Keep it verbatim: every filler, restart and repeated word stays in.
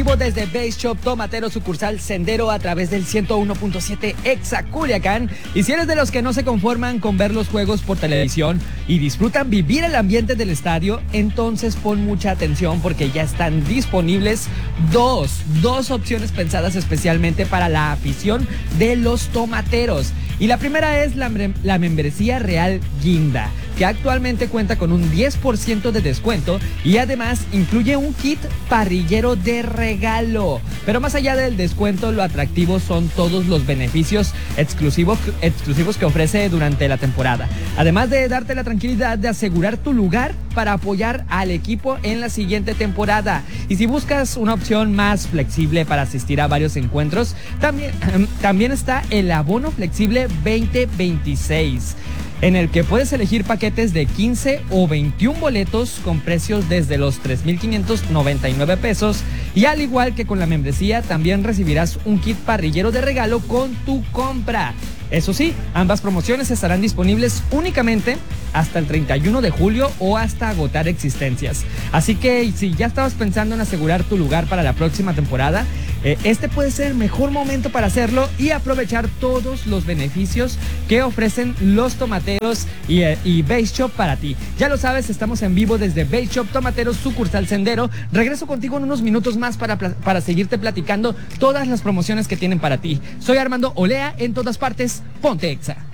vivo desde Base Shop Tomatero sucursal Sendero a través del ciento uno punto siete Exa Culiacán. Y si eres de los que no se conforman con ver los juegos por televisión y disfrutan vivir el ambiente del estadio, entonces pon mucha atención porque ya están disponibles dos, dos opciones pensadas especialmente para la afición de los tomateros. Y la primera es la, la membresía Real Guinda, que actualmente cuenta con un diez por ciento de descuento y además incluye un kit parrillero de regalo. Pero más allá del descuento, lo atractivo son todos los beneficios exclusivos, exclusivos que ofrece durante la temporada. Además de darte la tranquilidad de asegurar tu lugar para apoyar al equipo en la siguiente temporada. Y si buscas una opción más flexible para asistir a varios encuentros, también, también está el abono flexible veinte veintiséis, en el que puedes elegir paquetes de quince o veintiún boletos con precios desde los tres mil quinientos noventa y nueve pesos. Y al igual que con la membresía, también recibirás un kit parrillero de regalo con tu compra. Eso sí, ambas promociones estarán disponibles únicamente hasta el treinta y uno de julio o hasta agotar existencias. Así que si ya estabas pensando en asegurar tu lugar para la próxima temporada, eh, este puede ser el mejor momento para hacerlo y aprovechar todos los beneficios que ofrecen los tomateros y, eh, y Base Shop para ti. Ya lo sabes, estamos en vivo desde Base Shop Tomateros sucursal Sendero. Regreso contigo en unos minutos más para, para seguirte platicando todas las promociones que tienen para ti. Soy Armando Olea, en todas partes, ponte Exa.